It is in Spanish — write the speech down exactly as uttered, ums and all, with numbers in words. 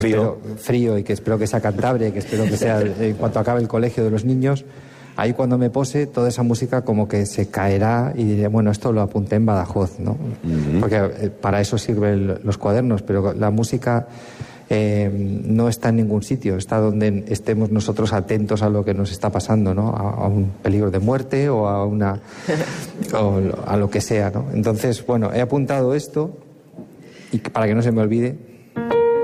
Frío. Espero, frío y que espero que sea Cantabria y que espero que sea en cuanto acabe el colegio de los niños. Ahí cuando me pose, toda esa música como que se caerá y diré, bueno, esto lo apunté en Badajoz, ¿no? Uh-huh. Porque eh, para eso sirven los cuadernos, pero la música eh, no está en ningún sitio, está donde estemos nosotros atentos a lo que nos está pasando, ¿no? A, a un peligro de muerte o a una o a lo que sea, ¿no? Entonces, bueno, he apuntado esto y para que no se me olvide.